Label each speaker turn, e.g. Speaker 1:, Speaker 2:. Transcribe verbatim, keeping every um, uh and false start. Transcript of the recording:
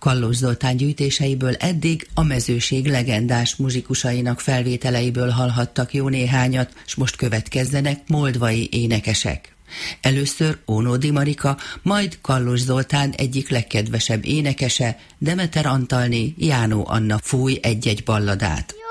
Speaker 1: Kallós Zoltán gyűjtéseiből eddig a mezőség legendás muzsikusainak felvételeiből hallhattak jó néhányat, s most következzenek moldvai énekesek. Először Ónodi Marika, majd Kallós Zoltán egyik legkedvesebb énekese, Demeter Antalné, Jánó Anna Fúj egy-egy balladát.